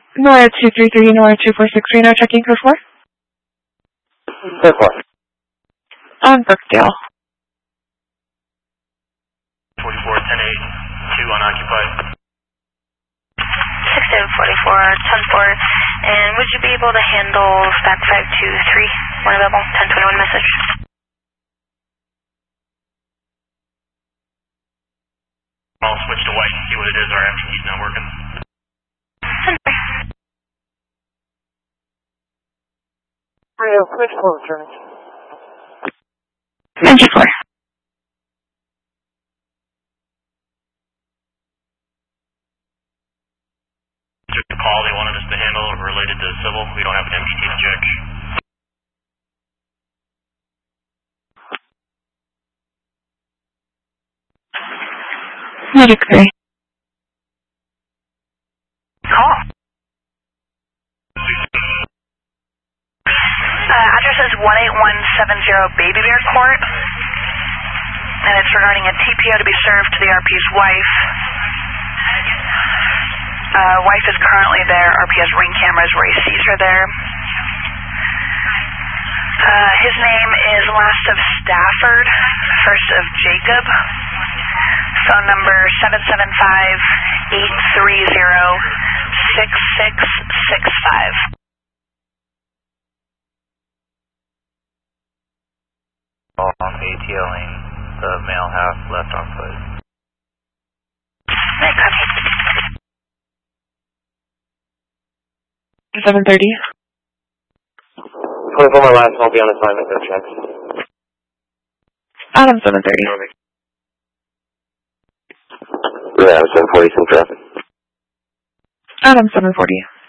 Nora 233, Nora 246, Reno, checking code 4. Code 4. On Brookdale. 44, 10-8, 2 unoccupied. 6744, 10-4, and would you be able to handle stack 523, one available, 1021 message? I'll switch to white and see what it is. Our MTT's not working. 10-3. Radio, switch 4, returning. 94. Just a call they wanted us to handle related to civil. We don't have an MTT to check. Medicare. Call. Address is 18170 Baby Bear Court, and it's regarding a TPO to be served to the RP's wife. Wife is currently there. RP has ring cameras where he sees her there. His name is last of Stafford, first of Jacob. Phone number 775-830-6665. On ATLing the male half left on foot. Hey, copy. 730. 24 my last, I'll be on assignment, no checks. Adam 730. Yeah, 740, some traffic. Adam 740.